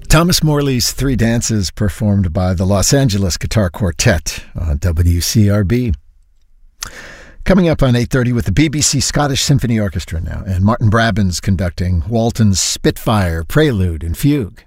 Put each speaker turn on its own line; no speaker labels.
Thomas Morley's Three Dances, performed by the Los Angeles Guitar Quartet on WCRB. Coming up on 8:30 with the BBC Scottish Symphony Orchestra now, and Martin Brabbins conducting Walton's Spitfire Prelude and Fugue.